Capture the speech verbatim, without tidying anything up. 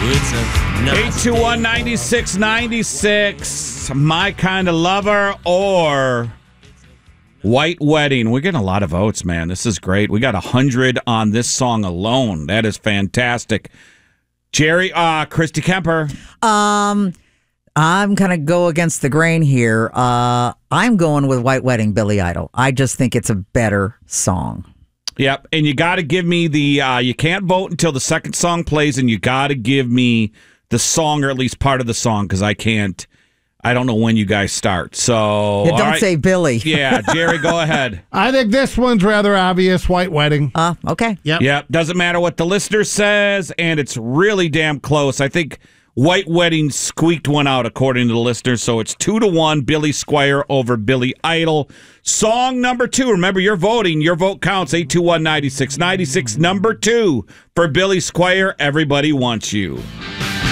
eight two one, nine six nine six. My Kind of Lover or White Wedding. We're getting a lot of votes, man. This is great. We got one hundred on this song alone. That is fantastic. Jerry, uh, Christy Kemper. Um, I'm going to go against the grain here. Uh, I'm going with White Wedding, Billy Idol. I just think it's a better song. Yep, and you got to give me the, uh, you can't vote until the second song plays, and you got to give me the song or at least part of the song because I can't, I don't know when you guys start. So yeah, don't right. say Billy. Yeah, Jerry, go ahead. I think this one's rather obvious, White Wedding. Uh, okay. Yep. Yep, doesn't matter what the listener says, and it's really damn close. I think White Wedding squeaked one out according to the listeners, so it's two to one, Billy Squier over Billy Idol. Song number two, remember you're voting, your vote counts, eight two one, nine six nine six. Number two for Billy Squier, Everybody Wants You.